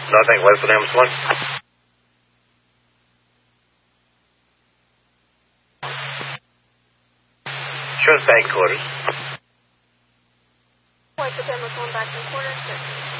Nothing. Westwood Ambulance 1. Shows bank quarters. Westwood Ambulance 1 back in quarters.